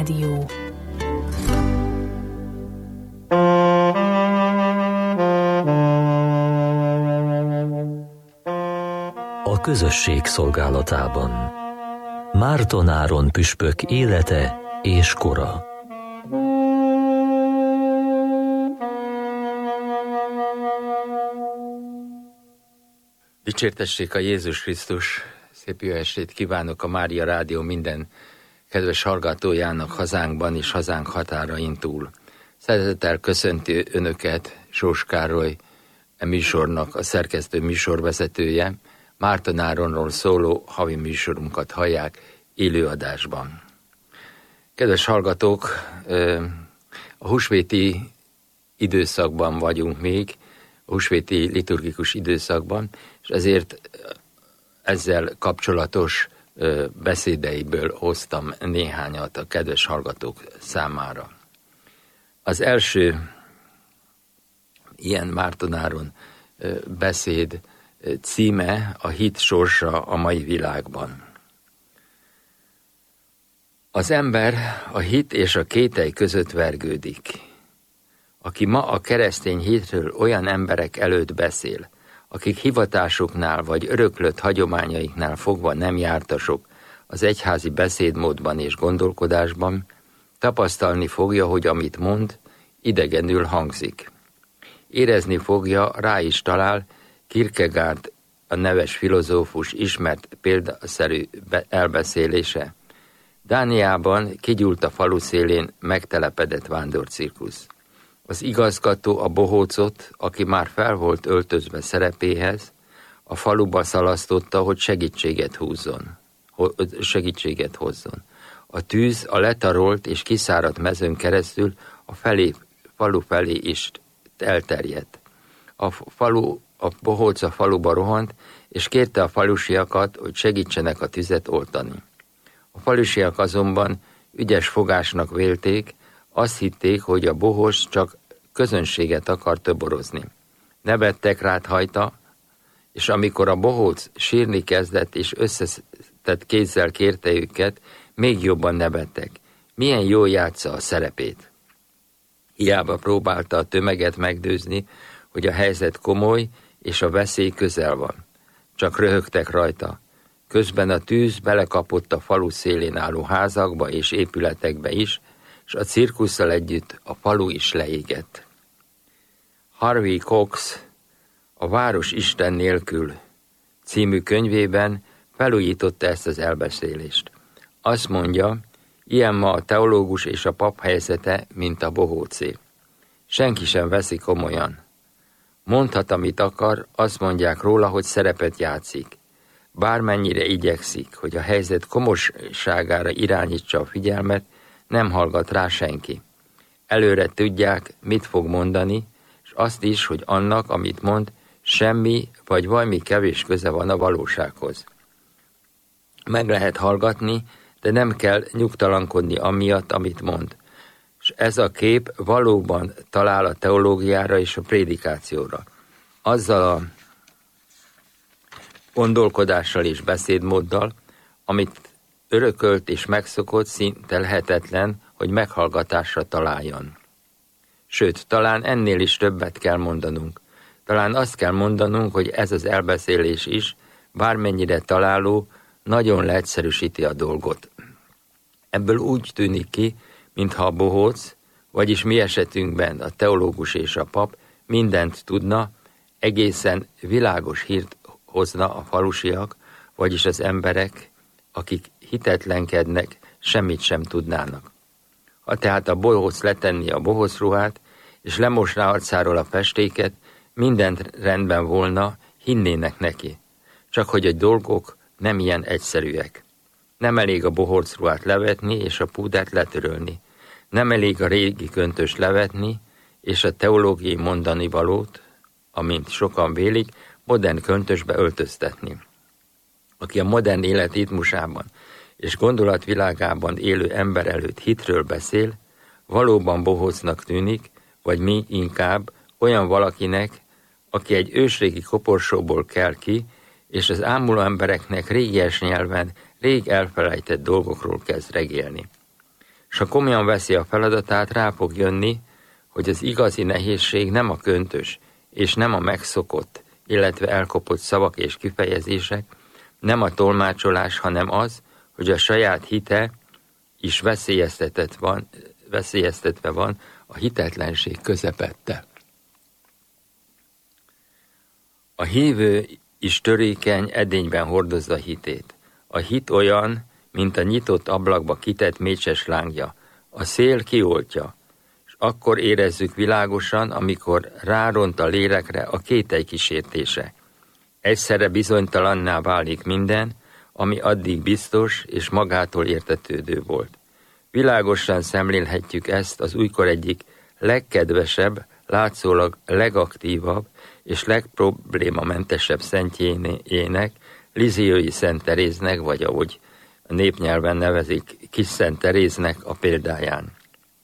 Rádió. A közösség szolgálatában Márton Áron püspök élete és kora. Dicsértessék a Jézus Krisztus! Szép jó estét kívánok a Mária Rádió minden kedves hallgatójának hazánkban és hazánk határain túl. Szeretettel köszönti Önöket Sós Károly, a műsornak a szerkesztő műsorvezetője. Márton Áronról szóló havi műsorunkat hallják élőadásban. Kedves hallgatók, a húsvéti időszakban vagyunk még, a húsvéti liturgikus időszakban, és ezért ezzel kapcsolatos beszédeiből hoztam néhányat a kedves hallgatók számára. Az első ilyen Márton Áron beszéd címe a hit sorsa a mai világban. Az ember a hit és a kételj között vergődik. Aki ma a keresztény hitről olyan emberek előtt beszél, akik hivatásuknál vagy öröklött hagyományaiknál fogva nem jártasok az egyházi beszédmódban és gondolkodásban, tapasztalni fogja, hogy amit mond, idegenül hangzik. Érezni fogja, rá is talál Kierkegaard, a neves filozófus ismert példaszerű elbeszélése. Dániában kigyúlt a falu szélén megtelepedett vándorcirkusz. Az igazgató a bohócot, aki már fel volt öltözve szerepéhez, a faluba szalasztotta, hogy segítséget hozzon. A tűz a letarolt és kiszáradt mezőn keresztül a falu felé is elterjedt. A bohóc a faluba rohant, és kérte a falusiakat, hogy segítsenek a tüzet oltani. A falusiak azonban ügyes fogásnak vélték, azt hitték, hogy a bohóc csak közönséget akar toborozni. Nevettek rád hajta, és amikor a bohóc sírni kezdett és összetett kézzel kérte őket, még jobban nevettek. Milyen jól játsza a szerepét. Hiába próbálta a tömeget meggyőzni, hogy a helyzet komoly és a veszély közel van. Csak röhögtek rajta. Közben a tűz belekapott a falu szélén álló házakba és épületekbe is, és a cirkusszal együtt a falu is leégett. Harvey Cox a Város Isten nélkül című könyvében felújította ezt az elbeszélést. Azt mondja, ilyen ma a teológus és a pap helyzete, mint a bohócé. Senki sem veszi komolyan. Mondhat, amit akar, azt mondják róla, hogy szerepet játszik. Bármennyire igyekszik, hogy a helyzet komolyságára irányítsa a figyelmet, nem hallgat rá senki. Előre tudják, mit fog mondani, és azt is, hogy annak, amit mond, semmi vagy valami kevés köze van a valósághoz. Meg lehet hallgatni, de nem kell nyugtalankodni amiatt, amit mond. És ez a kép valóban talál a teológiára és a prédikációra. Azzal a gondolkodással és beszédmóddal, amit örökölt és megszokott, szinte lehetetlen, hogy meghallgatásra találjon. Sőt, talán ennél is többet kell mondanunk. Talán azt kell mondanunk, hogy ez az elbeszélés is, bármennyire találó, nagyon leegyszerűsíti a dolgot. Ebből úgy tűnik ki, mintha a bohóc, vagyis mi esetünkben a teológus és a pap mindent tudna, egészen világos hírt hozna a falusiak, vagyis az emberek, akik hitetlenkednek, semmit sem tudnának. Ha tehát a bohóc letenni a bohócruhát, és lemosná arcáról a festéket, mindent rendben volna, hinnének neki. Csak hogy a dolgok nem ilyen egyszerűek. Nem elég a bohócruhát levetni, és a púdert letörölni. Nem elég a régi köntöst levetni, és a teológiai mondani valót, amint sokan vélik, modern köntösbe öltöztetni. Aki a modern élet ritmusában és gondolatvilágában élő ember előtt hitről beszél, valóban bohócnak tűnik, vagy mi inkább olyan valakinek, aki egy ősrégi koporsóból kell ki, és az ámuló embereknek régies nyelven rég elfelejtett dolgokról kezd regélni. s ha komolyan veszi a feladatát, rá fog jönni, hogy az igazi nehézség nem a köntös, és nem a megszokott, illetve elkopott szavak és kifejezések, nem a tolmácsolás, hanem az, hogy a saját hite is veszélyeztetve van a hitetlenség közepette. A hívő is törékeny edényben hordozza hitét. A hit olyan, mint a nyitott ablakba kitett mécses lángja. A szél kioltja, és akkor érezzük világosan, amikor ráront a lélekre a kételj kísértése. Egyszerre bizonytalanná válik minden, ami addig biztos és magától értetődő volt. Világosan szemlélhetjük ezt az újkor egyik legkedvesebb, látszólag legaktívabb és legproblémamentesebb szentjének, Lisieux-i Szent Teréznek, vagy ahogy a népnyelven nevezik, Kis Szent Teréznek a példáján.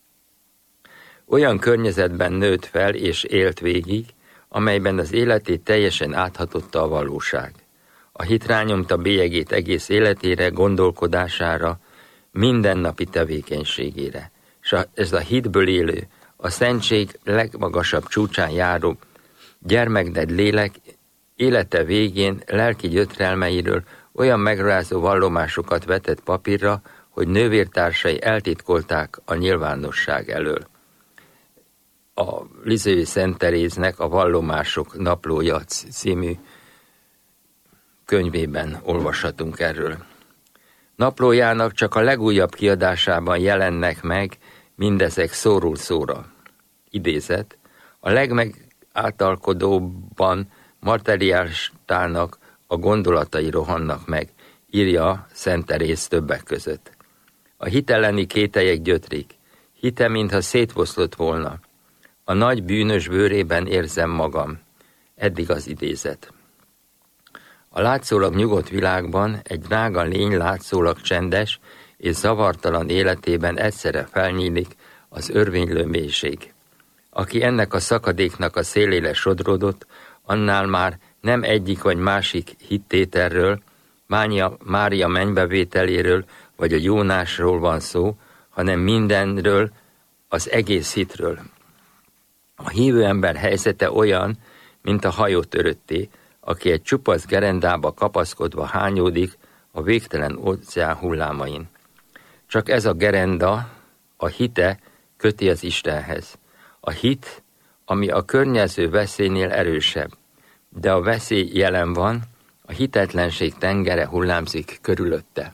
Olyan környezetben nőtt fel és élt végig, amelyben az életét teljesen áthatotta a valóság. A hit rányomta bélyegét egész életére, gondolkodására, mindennapi tevékenységére. És ez a hitből élő, a szentség legmagasabb csúcsán járó gyermekded lélek élete végén lelki gyötrelmeiről olyan megrázó vallomásokat vetett papírra, hogy nővértársai eltitkolták a nyilvánosság elől. A Lisieux-i Szent Teréznek a Vallomások naplója című könyvében olvashatunk erről. Naplójának csak a legújabb kiadásában jelennek meg mindezek szóról szóra. Idézet, a legmegáltalkodóbban materialistának a gondolatai rohannak meg, írja Szent Teréz többek között. A hit elleni kételyek gyötrik, hite, mintha szétfoszlott volna. A nagy bűnös bőrében érzem magam. Eddig az idézet. A látszólag nyugodt világban egy drága lény látszólag csendes és zavartalan életében egyszerre felnyílik az örvénylő mélység. Aki ennek a szakadéknak a szélére sodródott, annál már nem egyik vagy másik hittételről, Mária mennybevételéről vagy a Jónásról van szó, hanem mindenről, az egész hitről. A hívő ember helyzete olyan, mint a hajótörötté, aki egy csupasz gerendába kapaszkodva hányódik a végtelen óceán hullámain. Csak ez a gerenda, a hite köti az Istenhez. A hit, ami a környező veszélynél erősebb, de a veszély jelen van, a hitetlenség tengere hullámzik körülötte.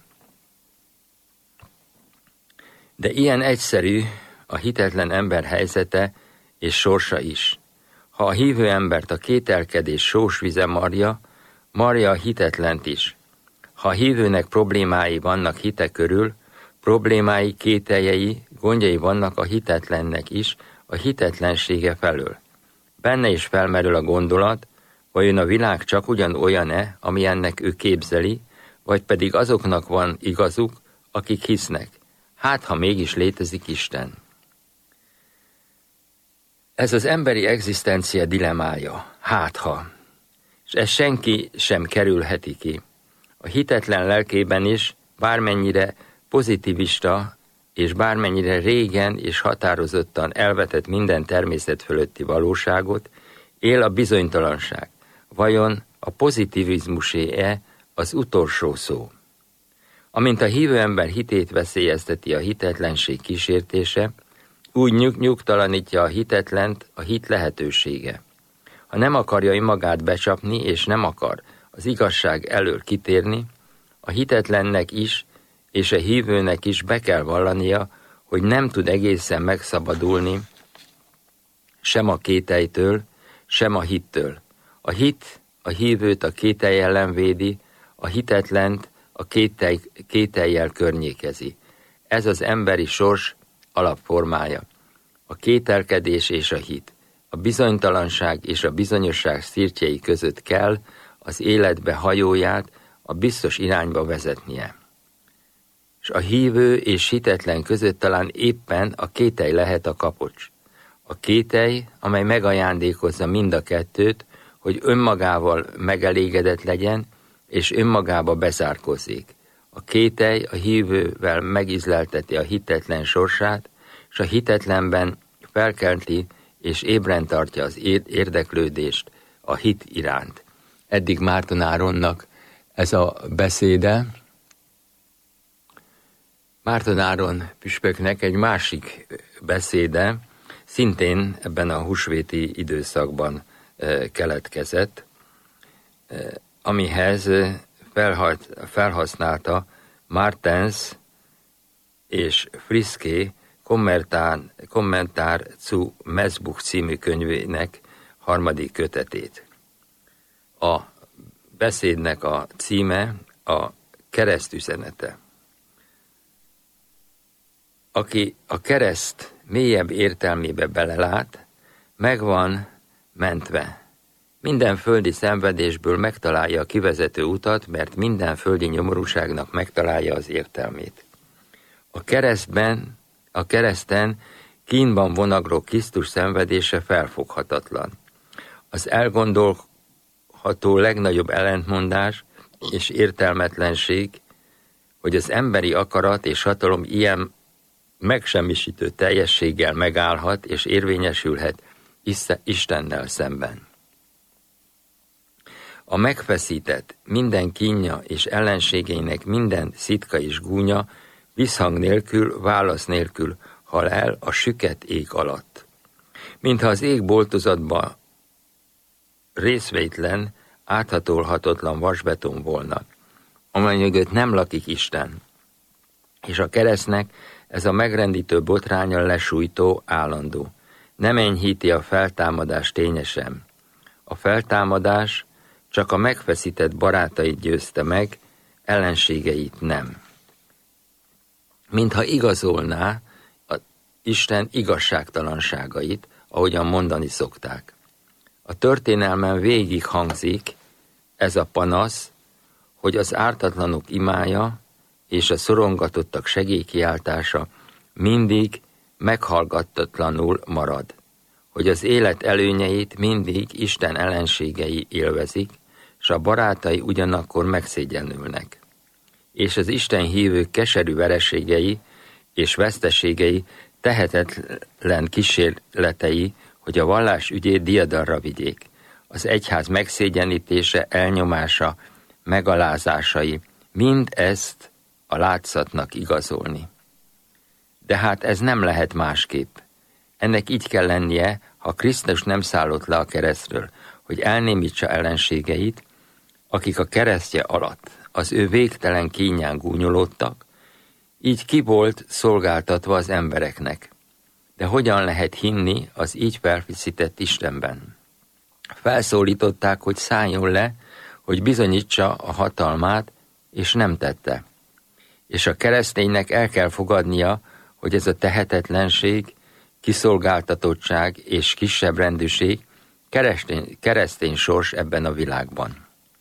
De ilyen egyszerű a hitetlen ember helyzete és sorsa is. Ha a hívő embert a kételkedés sós vize marja a hitetlent is. Ha a hívőnek problémái vannak hite körül, problémái, kételjei, gondjai vannak a hitetlennek is, a hitetlensége felől. Benne is felmerül a gondolat, vajon a világ csak ugyanolyan-e, amilyennek ő képzeli, vagy pedig azoknak van igazuk, akik hisznek. Hát, ha mégis létezik Isten. Ez az emberi egzisztencia dilemája. Hát, ha. És ezt senki sem kerülheti ki. A hitetlen lelkében is, bármennyire pozitivista, és bármennyire régen és határozottan elvetett minden természet fölötti valóságot, él a bizonytalanság. Vajon a pozitivizmusé-e az utolsó szó? Amint a hívő ember hitét veszélyezteti a hitetlenség kísértése, úgy nyugtalanítja a hitetlent a hit lehetősége. Ha nem akarja önmagát becsapni, és nem akar az igazság elől kitérni, a hitetlennek is, és a hívőnek is be kell vallania, hogy nem tud egészen megszabadulni sem a kételytől, sem a hittől. A hit a hívőt a kételj ellen védi, a hitetlent a kétellyel környékezi. Ez az emberi sors alapformája. A kételkedés és a hit, a bizonytalanság és a bizonyosság szirtjei között kell az életbe hajóját a biztos irányba vezetnie. És a hívő és hitetlen között talán éppen a kételj lehet a kapocs. A kételj, amely megajándékozza mind a kettőt, hogy önmagával megelégedett legyen, és önmagába bezárkozzék. A kételj a hívővel megizlelteti a hitetlen sorsát, és a hitetlenben felkelti és ébren tartja az érdeklődést a hit iránt. Eddig Márton Áronnak ez a beszéde. Márton Áron püspöknek egy másik beszéde, szintén ebben a húsvéti időszakban keletkezett, amihez felhasználta Martens és Friske Kommentár zu Messbuch című könyvének 3. kötetét. A beszédnek a címe a kereszt üzenete. Aki a kereszt mélyebb értelmébe belelát, meg van mentve. Minden földi szenvedésből megtalálja a kivezető utat, mert minden földi nyomorúságnak megtalálja az értelmét. A kereszten kínban vonagló Krisztus szenvedése felfoghatatlan. Az elgondolható legnagyobb ellentmondás és értelmetlenség, hogy az emberi akarat és hatalom ilyen megsemmisítő teljességgel megállhat és érvényesülhet Istennel szemben. A megfeszített, minden kínja és ellenségeinek minden szitka és gúnya visszhang nélkül, válasz nélkül hal el a süket ég alatt. Mintha az ég boltozatba részvétlen, áthatolhatatlan vasbeton volna, amely mögött nem lakik Isten, és a keresztnek ez a megrendítő botránya lesújtó, állandó. Nem enyhíti a feltámadás ténye sem. A feltámadás csak a megfeszített barátait győzte meg, ellenségeit nem. Mintha igazolná a Isten igazságtalanságait, ahogyan mondani szokták. A történelmen végig hangzik ez a panasz, hogy az ártatlanok imája és a szorongatottak segélykiáltása mindig meghallgattatlanul marad, hogy az élet előnyeit mindig Isten ellenségei élvezik, s a barátai ugyanakkor megszégyenülnek. És az Isten hívők keserű vereségei és veszteségei tehetetlen kísérletei, hogy a vallás ügyét diadalra vigyék. Az egyház megszégyenítése, elnyomása, megalázásai, mind ezt a látszatnak igazolni. De hát ez nem lehet másképp. Ennek így kell lennie, ha Krisztus nem szállott le a keresztről, hogy elnémítsa ellenségeit, akik a keresztje alatt az ő végtelen kínján gúnyolódtak, így ki volt szolgáltatva az embereknek. De hogyan lehet hinni az így felfiszített Istenben? Felszólították, hogy szálljon le, hogy bizonyítsa a hatalmát, és nem tette. És a kereszténynek el kell fogadnia, hogy ez a tehetetlenség, kiszolgáltatottság és kisebbrendűség keresztény sors ebben a világban.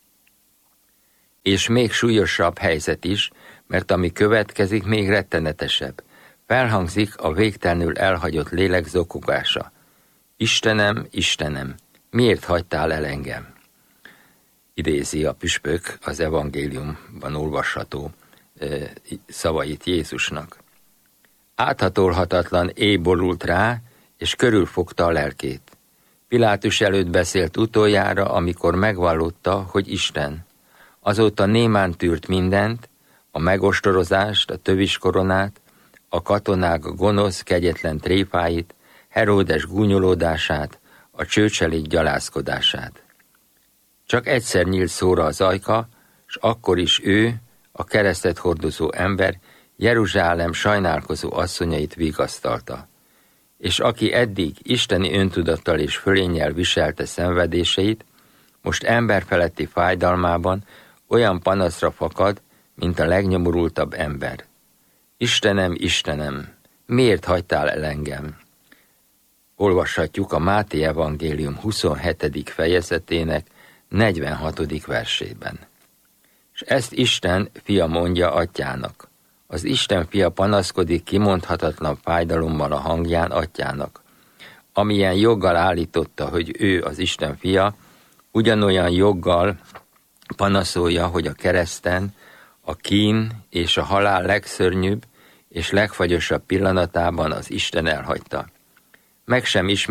És még súlyosabb helyzet is, mert ami következik, még rettenetesebb. Felhangzik a végtelenül elhagyott lélek zokogása. Istenem, Istenem, miért hagytál el engem? Idézi a püspök az evangéliumban olvasható szavait Jézusnak. Áthatolhatatlan éj borult rá, és körülfogta a lelkét. Pilátus előtt beszélt utoljára, amikor megvallotta, hogy Isten. Azóta némán tűrt mindent, a megostorozást, a töviskoronát, a katonák gonosz, kegyetlen tréfáit, Heródes gúnyolódását, a csőcselék gyalázkodását. Csak egyszer nyílt szóra az ajka, s akkor is ő, a keresztet hordozó ember, Jeruzsálem sajnálkozó asszonyait vigasztalta. És aki eddig isteni öntudattal és fölénnyel viselte szenvedéseit, most emberfeletti fájdalmában olyan panaszra fakad, mint a legnyomorultabb ember. Istenem, Istenem, miért hagytál el engem? Olvashatjuk a Máté evangélium 27. fejezetének 46. versében. És ezt Isten fia mondja atyának. Az Isten fia panaszkodik kimondhatatlan fájdalommal a hangján atyának. Amilyen joggal állította, hogy ő az Isten fia, ugyanolyan joggal panaszolja, hogy a kereszten A kín és a halál legszörnyűbb és legfagyosabb pillanatában az Isten elhagyta. Meg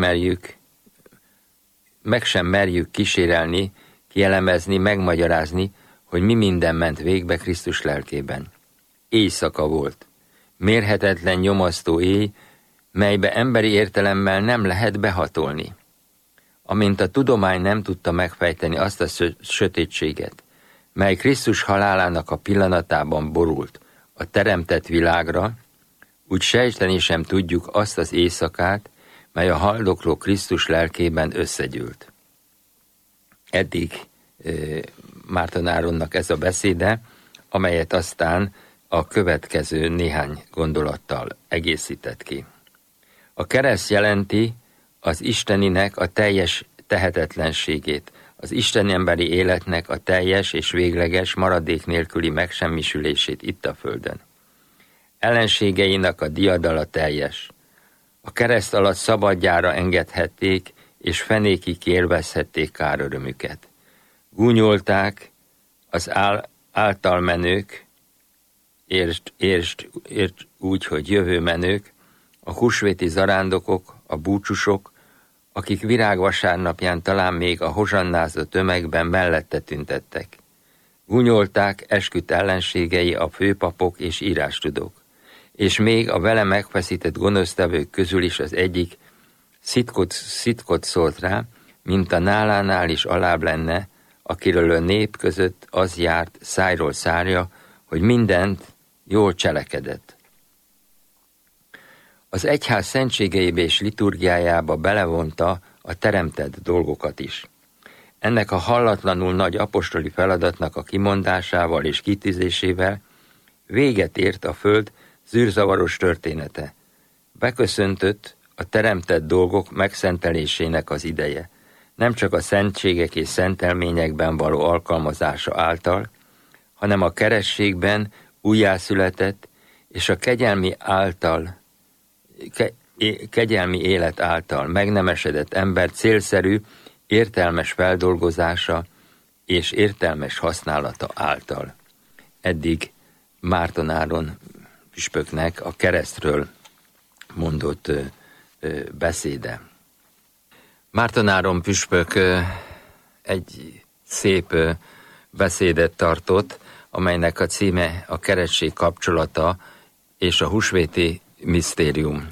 sem merjük kísérelni, kielemezni, megmagyarázni, hogy mi minden ment végbe Krisztus lelkében. Éjszaka volt. Mérhetetlen nyomasztó éj, melybe emberi értelemmel nem lehet behatolni. Amint a tudomány nem tudta megfejteni azt a sötétséget, mely Krisztus halálának a pillanatában borult a teremtett világra, úgy sejteni sem tudjuk azt az éjszakát, mely a haldokló Krisztus lelkében összegyűlt. Eddig Márton Áronnak ez a beszéde, amelyet aztán a következő néhány gondolattal egészített ki. A kereszt jelenti az isteninek a teljes tehetetlenségét, az istenemberi életnek a teljes és végleges, maradék nélküli megsemmisülését itt a földön. Ellenségeinek a diadala teljes. A kereszt alatt szabadjára engedhették, és fenékig élvezhették kárörömüket. Gúnyolták az általmenők, értsd úgy, hogy jövőmenők, a húsvéti zarándokok, a búcsúsok, akik virágvasárnapján talán még a hozsannázó tömegben mellette tüntettek. Gúnyolták esküdt ellenségei a főpapok és írástudók, és még a vele megfeszített gonosztevők közül is az egyik szitkot szólt rá, mint a nálánál is alább lenne, akiről a nép között az járt szájról szárja, hogy mindent jól cselekedett. Az egyház szentségeibe és liturgiájába belevonta a teremtett dolgokat is. Ennek a hallatlanul nagy apostoli feladatnak a kimondásával és kitűzésével véget ért a föld zűrzavaros története. Beköszöntött a teremtett dolgok megszentelésének az ideje, nem csak a szentségek és szentelményekben való alkalmazása által, hanem a kerességben újjászületett és a kegyelmi élet által megnemesedett ember célszerű, értelmes feldolgozása és értelmes használata által. Eddig Márton Áron püspöknek a keresztről mondott beszéde. Márton Áron püspök egy szép beszédet tartott, amelynek a címe a keresztség kapcsolata és a húsvéti misztérium.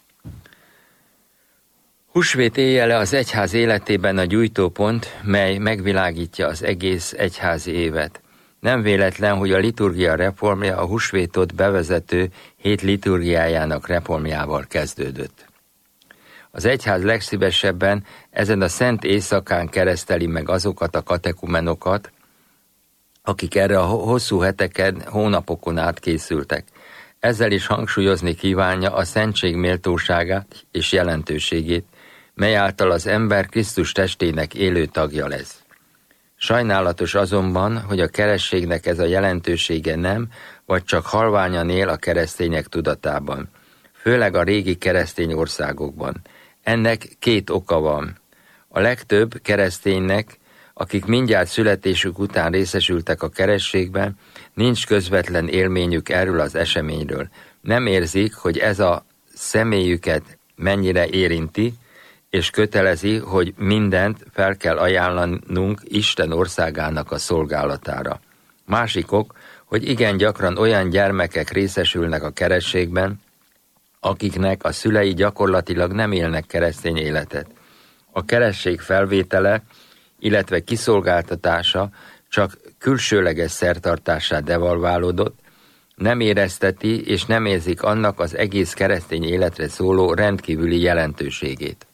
Húsvét éjjele az egyház életében a gyújtópont, mely megvilágítja az egész egyházi évet. Nem véletlen, hogy a liturgia reformja a húsvétot bevezető 7 liturgiájának reformjával kezdődött. Az egyház legszívesebben ezen a szent éjszakán kereszteli meg azokat a katekumenokat, akik erre a hosszú heteken, hónapokon át készültek. Ezzel is hangsúlyozni kívánja a szentség méltóságát és jelentőségét, mely által az ember Krisztus testének élő tagja lesz. Sajnálatos azonban, hogy a kerességnek ez a jelentősége nem, vagy csak halványan él a keresztények tudatában, főleg a régi keresztény országokban. Ennek 2 oka van. A legtöbb kereszténynek, akik mindjárt születésük után részesültek a kerességben, nincs közvetlen élményük erről az eseményről. Nem érzik, hogy ez a személyüket mennyire érinti, és kötelezi, hogy mindent fel kell ajánlanunk Isten országának a szolgálatára. Másik ok, hogy igen gyakran olyan gyermekek részesülnek a kerességben, akiknek a szülei gyakorlatilag nem élnek keresztény életet. A keresztség felvétele, illetve kiszolgáltatása csak külsőleges szertartássá devalválódott, nem érezteti és nem érzik annak az egész keresztény életre szóló rendkívüli jelentőségét.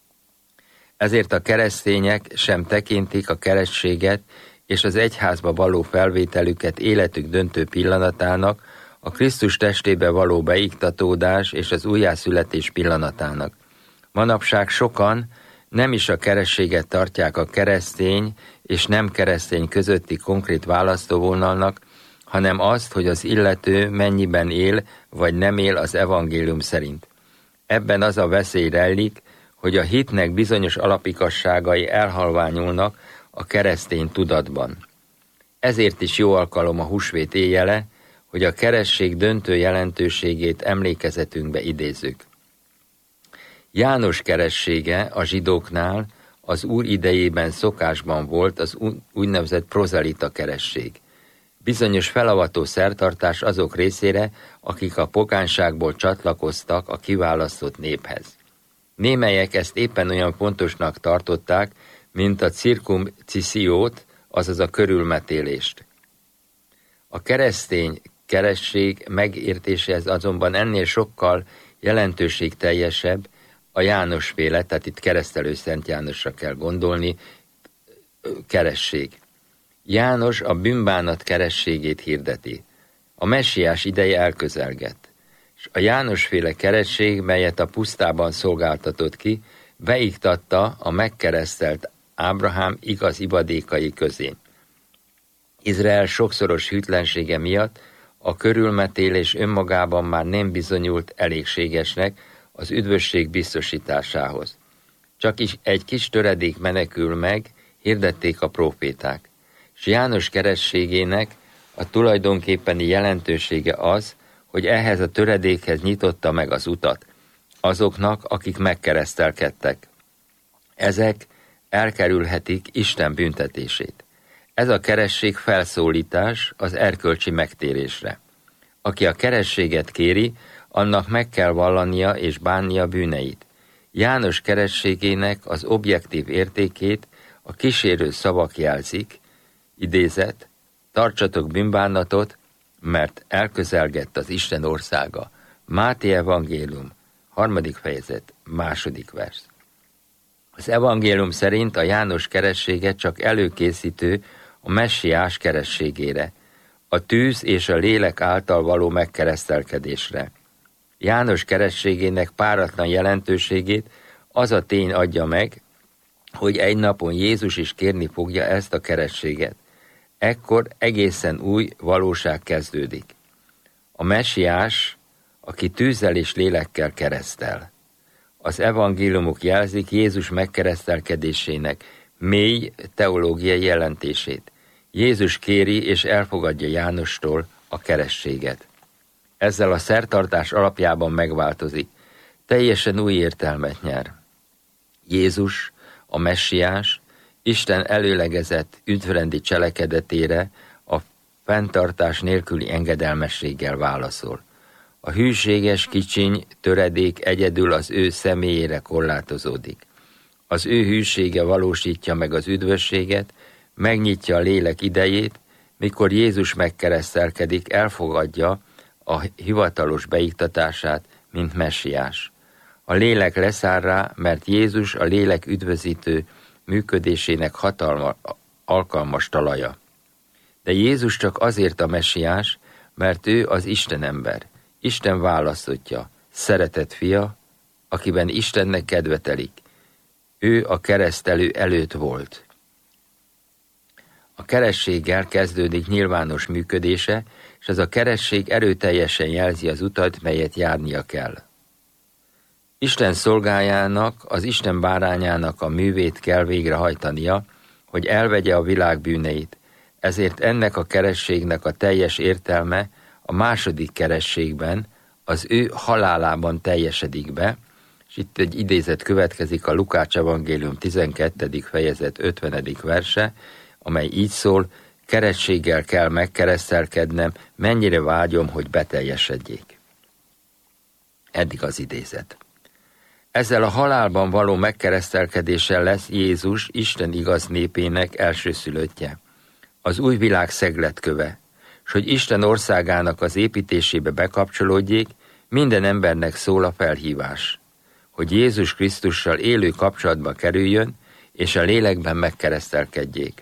Ezért a keresztények sem tekintik a keresztséget és az egyházba való felvételüket életük döntő pillanatának, a Krisztus testébe való beiktatódás és az újjászületés pillanatának. Manapság sokan nem is a keresztséget tartják a keresztény és nem keresztény közötti konkrét választóvonalnak, hanem azt, hogy az illető mennyiben él vagy nem él az evangélium szerint. Ebben az a veszély rejlik, hogy a hitnek bizonyos alapigazságai elhalványulnak a keresztény tudatban. Ezért is jó alkalom a húsvét éjjele, hogy a keresztség döntő jelentőségét emlékezetünkbe idézzük. János keressége a zsidóknál az Úr idejében szokásban volt az úgynevezett prozelita keresség. Bizonyos felavató szertartás azok részére, akik a pogányságból csatlakoztak a kiválasztott néphez. Némelyek ezt éppen olyan fontosnak tartották, mint a cirkumcissiót, azaz a körülmetélést. A keresztény keresztség megértéséhez azonban ennél sokkal jelentőségteljesebb a Jánosféle, tehát itt keresztelő Szent Jánosra kell gondolni, keresztség. János a bűnbánat kerességét hirdeti. A messiás ideje elközelgett, és a Jánosféle keresztség, melyet a pusztában szolgáltatott ki, beiktatta a megkeresztelt Ábrahám igaz ibadékai közé. Izrael sokszoros hűtlensége miatt a körülmetélés önmagában már nem bizonyult elégségesnek az üdvösség biztosításához. Csak is egy kis töredék menekül meg, hirdették a próféták. És János keresztségének a tulajdonképpeni jelentősége az, hogy ehhez a töredékhez nyitotta meg az utat azoknak, akik megkeresztelkedtek. Ezek elkerülhetik Isten büntetését. Ez a keresztség felszólítás az erkölcsi megtérésre. Aki a keresztséget kéri, annak meg kell vallania és bánnia bűneit. János keresztségének az objektív értékét a kísérő szavak jelzik, idézet, tartsatok bűnbánatot, mert elközelgett az Isten országa. Máté evangélium, 3. fejezet, 2. vers. Az evangélium szerint a János keresztsége csak előkészítő a messiás keresztségére, a tűz és a lélek által való megkeresztelkedésre. János keresztségének páratlan jelentőségét az a tény adja meg, hogy egy napon Jézus is kérni fogja ezt a keresztséget. Ekkor egészen új valóság kezdődik. A messiás, aki tűzzel és lélekkel keresztel. Az evangéliumok jelzik Jézus megkeresztelkedésének mély teológiai jelentését. Jézus kéri és elfogadja Jánostól a keresztséget. Ezzel a szertartás alapjában megváltozik, teljesen új értelmet nyer. Jézus, a messiás, Isten előlegezett üdvrendi cselekedetére a fenntartás nélküli engedelmességgel válaszol. A hűséges kicsiny töredék egyedül az ő személyére korlátozódik. Az ő hűsége valósítja meg az üdvösséget, megnyitja a lélek idejét, mikor Jézus megkeresztelkedik, elfogadja a hivatalos beiktatását, mint messiás. A lélek leszáll rá, mert Jézus a lélek üdvözítő működésének alkalmas talaja. De Jézus csak azért a messiás, mert ő az Isten ember, Isten választottja, szeretett fia, akiben Istennek kedve telik. Ő a keresztelő előtt volt. A kerességgel kezdődik nyilvános működése, és ez a keresség erőteljesen jelzi az utat, melyet járnia kell. Isten szolgájának, az Isten bárányának a művét kell végrehajtania, hogy elvegye a világ bűneit. Ezért ennek a kerességnek a teljes értelme a második kerességben, az ő halálában teljesedik be, és itt egy idézet következik a Lukács evangélium 12. fejezet 50. verse, amely így szól, kerességgel kell megkeresztelkednem, mennyire vágyom, hogy beteljesedjék. Eddig az idézet. Ezzel a halálban való megkeresztelkedéssel lesz Jézus Isten igaz népének elsőszülöttje, az új világ szegletköve, s hogy Isten országának az építésébe bekapcsolódjék, minden embernek szól a felhívás, hogy Jézus Krisztussal élő kapcsolatba kerüljön, és a lélekben megkeresztelkedjék.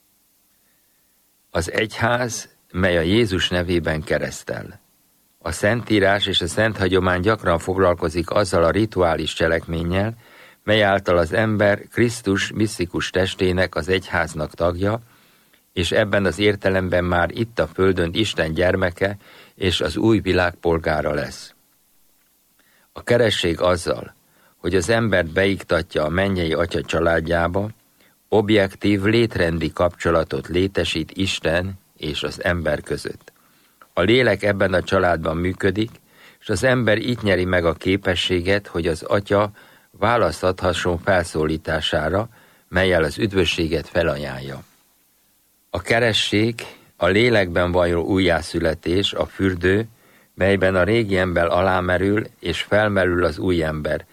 Az egyház, mely a Jézus nevében keresztel. A Szentírás és a Szent Hagyomány gyakran foglalkozik azzal a rituális cselekménnyel, mely által az ember Krisztus misztikus testének, az egyháznak tagja, és ebben az értelemben már itt a földön Isten gyermeke és az új világ polgára lesz. A keresztség azzal, hogy az embert beiktatja a mennyei Atya családjába, objektív létrendi kapcsolatot létesít Isten és az ember között. A lélek ebben a családban működik, és az ember így nyeri meg a képességet, hogy az Atya választhasson felszólítására, mellyel az üdvösséget felajánlja. A keresség, a lélekben való újjászületés, a fürdő, melyben a régi ember alámerül és felmerül az új ember,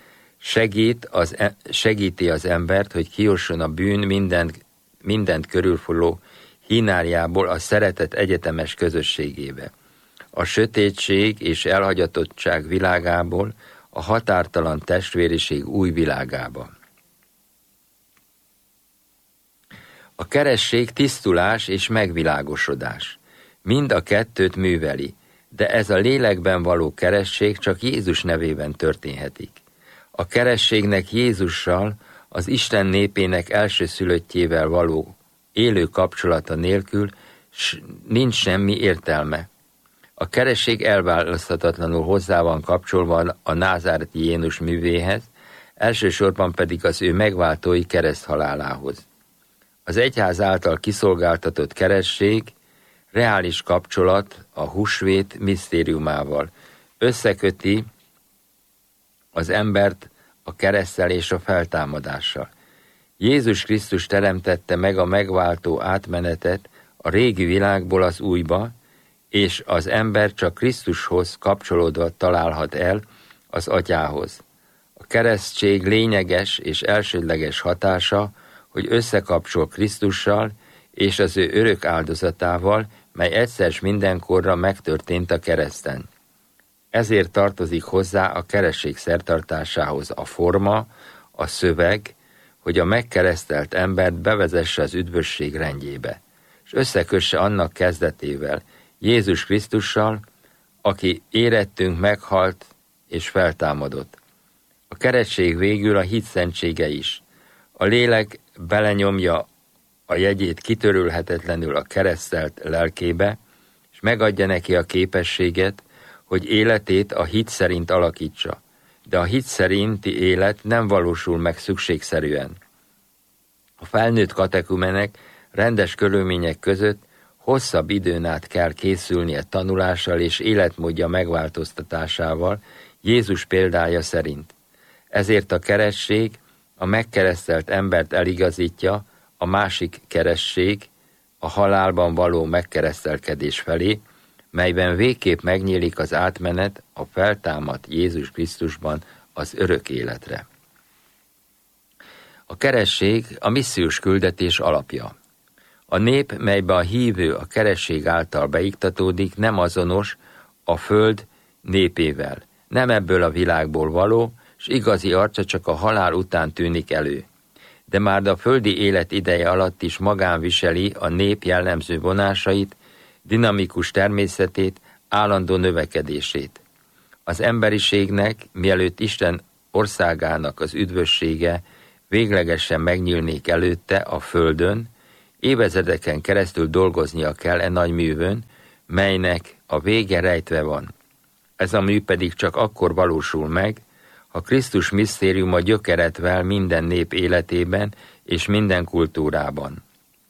segíti az embert, hogy kijusson a bűn mindent körülfogó hínárjából a szeretet egyetemes közösségébe, a sötétség és elhagyatottság világából a határtalan testvériség új világába. A keresség tisztulás és megvilágosodás. Mind a kettőt műveli, de ez a lélekben való keresség csak Jézus nevében történhetik. A kerességnek Jézussal, az Isten népének elsőszülöttjével való élő kapcsolata nélkül nincs semmi értelme. A keresség elválaszthatatlanul hozzá van kapcsolva a názáreti Jézus művéhez, elsősorban pedig az ő megváltói kereszthalálához. Az egyház által kiszolgáltatott keresség reális kapcsolat a húsvét misztériumával, összeköti az embert a kereszttel és a feltámadással. Jézus Krisztus teremtette meg a megváltó átmenetet a régi világból az újba, és az ember csak Krisztushoz kapcsolódva találhat el az Atyához. A keresztség lényeges és elsődleges hatása, hogy összekapcsol Krisztussal és az ő örök áldozatával, mely egyszer s mindenkorra megtörtént a kereszten. Ezért tartozik hozzá a keresztség szertartásához a forma, a szöveg, hogy a megkeresztelt embert bevezesse az üdvösség rendjébe, és összekösse annak kezdetével, Jézus Krisztussal, aki érettünk meghalt és feltámadott. A keresztség végül a hit szentsége is. A lélek belenyomja a jegyét kitörülhetetlenül a keresztelt lelkébe, és megadja neki a képességet, hogy életét a hit szerint alakítsa. De a hit szerinti élet nem valósul meg szükségszerűen. A felnőtt katekumenek rendes körülmények között hosszabb időn át kell készülnie tanulással és életmódja megváltoztatásával Jézus példája szerint. Ezért a keresztség a megkeresztelt embert eligazítja a másik keresztség, a halálban való megkeresztelkedés felé, melyben végképp megnyílik az átmenet a feltámadt Jézus Krisztusban az örök életre. A keresztség a missziós küldetés alapja. A nép, melybe a hívő a keresztség által beiktatódik, nem azonos a föld népével, nem ebből a világból való, s igazi arca csak a halál után tűnik elő. De már a földi élet ideje alatt is magán viseli a nép jellemző vonásait, dinamikus természetét, állandó növekedését. Az emberiségnek, mielőtt Isten országának az üdvössége véglegesen megnyílnék előtte a földön, évezredeken keresztül dolgoznia kell e nagy művön, melynek a vége rejtve van. Ez a mű pedig csak akkor valósul meg, ha Krisztus misztériuma gyökeret vel minden nép életében és minden kultúrában.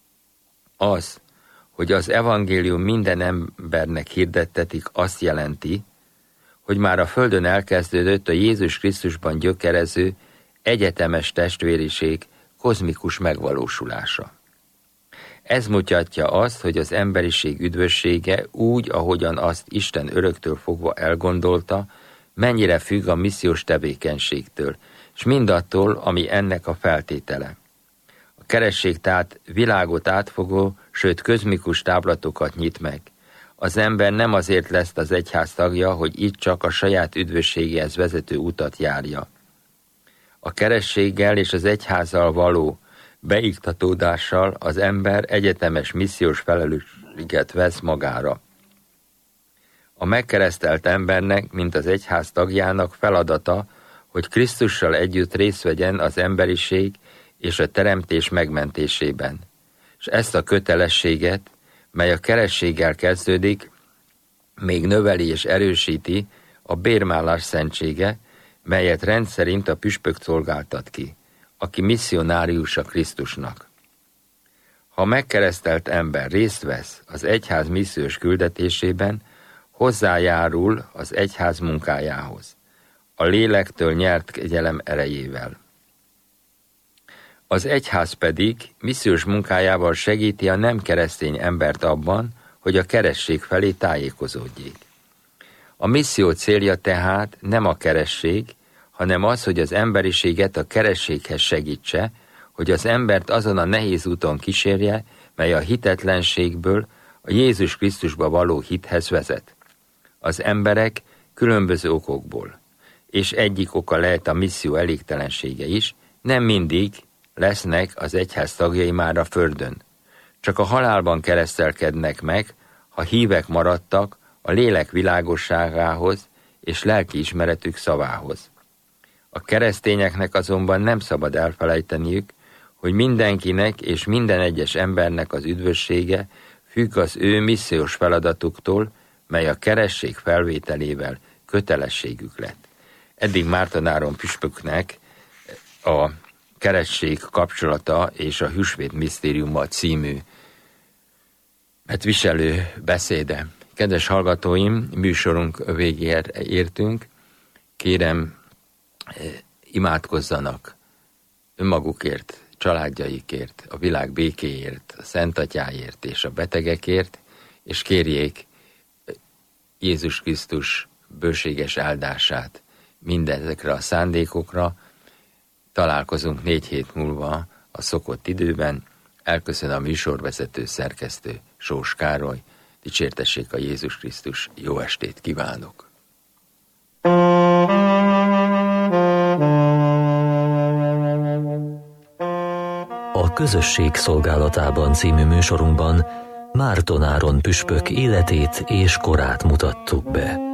Az, hogy az evangélium minden embernek hirdettetik, azt jelenti, hogy már a földön elkezdődött a Jézus Krisztusban gyökerező, egyetemes testvériség kozmikus megvalósulása. Ez mutatja azt, hogy az emberiség üdvössége úgy, ahogyan azt Isten öröktől fogva elgondolta, mennyire függ a missziós tevékenységtől, és mindattól, ami ennek a feltétele. A keresztség tehát világot átfogó, sőt kozmikus táblatokat nyit meg. Az ember nem azért lesz az egyház tagja, hogy így csak a saját üdvösségéhez vezető utat járja. A keresztséggel és az egyházzal való beiktatódással az ember egyetemes missziós felelősséget vesz magára. A megkeresztelt embernek, mint az egyház tagjának feladata, hogy Krisztussal együtt részt vegyen az emberiség és a teremtés megmentésében. És ezt a kötelességet, mely a keresztséggel kezdődik, még növeli és erősíti a bérmálás szentsége, melyet rendszerint a püspök szolgáltat ki, aki misszionáriusa Krisztusnak. Ha megkeresztelt ember részt vesz az egyház missziós küldetésében, hozzájárul az egyház munkájához, a lélektől nyert kegyelem erejével. Az egyház pedig missziós munkájával segíti a nem keresztény embert abban, hogy a keresztség felé tájékozódjék. A misszió célja tehát nem a keresztség, hanem az, hogy az emberiséget a keresztséghez segítse, hogy az embert azon a nehéz úton kísérje, mely a hitetlenségből a Jézus Krisztusba való hithez vezet. Az emberek különböző okokból, és egyik oka lehet a misszió elégtelensége is, nem mindig lesznek az egyház tagjai már a földön. Csak a halálban keresztelkednek meg, ha hívek maradtak a lélek világosságához és lelkiismeretük szavához. A keresztényeknek azonban nem szabad elfelejteniük, hogy mindenkinek és minden egyes embernek az üdvössége függ az ő missziós feladatuktól, mely a keresztség felvételével kötelességük lett. Eddig Márton Áron püspöknek a keresztség kapcsolata és a Hűsvét misztériuma című viselő beszéde. Kedves hallgatóim, műsorunk végére értünk. Kérem, imádkozzanak önmagukért, családjaikért, a világ békéért, a Szent Atyáért és a betegekért, és kérjék Jézus Krisztus bőséges áldását mindezekre a szándékokra. Találkozunk 4 hét múlva a szokott időben. Elköszön a műsorvezető szerkesztő Sós Károly. Dicsértessék a Jézus Krisztus, jó estét kívánok! A Közösség szolgálatában című műsorunkban Márton Áron püspök életét és korát mutattuk be.